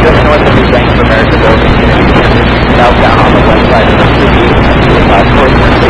just north of the Bank of America building, southbound on the west